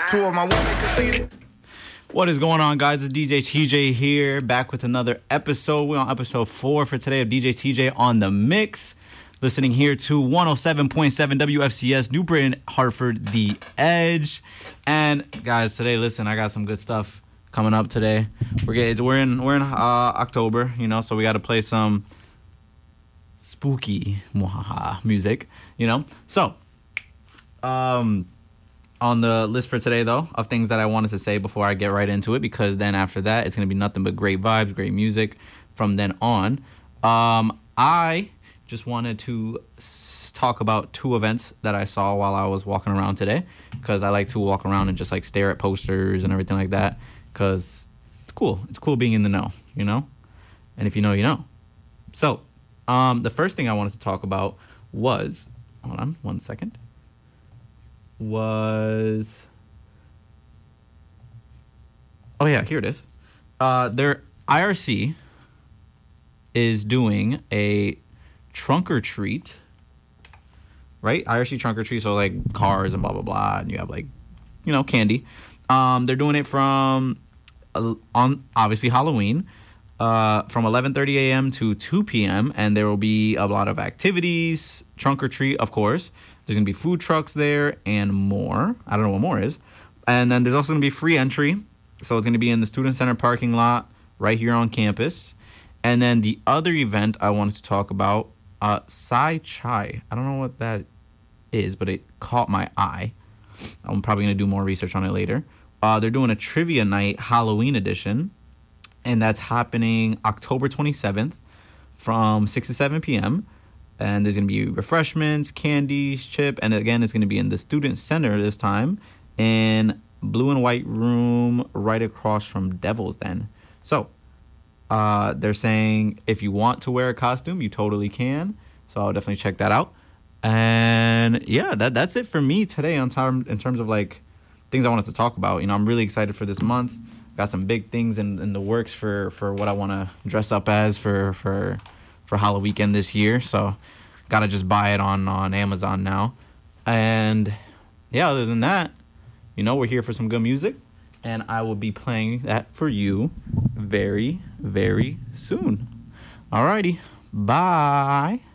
Two of my women completed. What is going on, guys? It's DJ TJ here, back with another episode. We're on episode 4 for today of DJ TJ on the Mix. Listening here to 107.7 WFCS, New Britain, Hartford, The Edge. And guys, today, listen, I got some good stuff coming up today. We're in October, you know, so we got to play some spooky music, you know. So, on the list for today, though, of things that I wanted to say before I get right into it, because then after that, it's going to be nothing but great vibes, great music from then on. I just wanted to talk about 2 events that I saw while I was walking around today, because I like to walk around and just like stare at posters and everything like that, because it's cool. It's cool being in the know, you know? And if you know, you know. So, the first thing I wanted to talk about was, hold on one second, oh yeah, here it is. Their IRC is doing a trunk or treat, right? IRC trunk or treat, so like cars and blah blah blah, and you have like, you know, candy. They're doing it from on obviously Halloween, from 11:30 a.m. to 2 p.m. and there will be a lot of activities. Trunk or treat, of course. There's gonna be food trucks there and more. I don't know what more is. And then there's also gonna be free entry, so it's gonna be in the student center parking lot right here on campus. And then the other event I wanted to talk about, Sai Chai. I don't know what that is, but it caught my eye. I'm probably going to do more research on it later. They're doing a trivia night, Halloween edition, and that's happening October 27th from 6 to 7 p.m. And there's going to be refreshments, candies, chip, and again, it's going to be in the student center this time in blue and white room right across from Devil's Den. So, they're saying if you want to wear a costume, you totally can. So I'll definitely check that out. And yeah, that's it for me today in terms of like things I wanted to talk about. You know, I'm really excited for this month. Got some big things in the works for what I want to dress up as for Halloween weekend this year. So gotta just buy it on Amazon now. And yeah, other than that, you know, we're here for some good music. And I will be playing that for you very, very soon. Alrighty. Bye.